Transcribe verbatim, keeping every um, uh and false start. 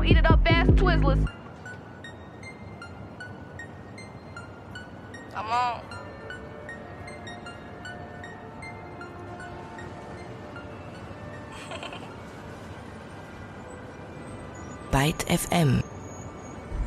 eat it up fast Twizzlers. Come on. Byte F M.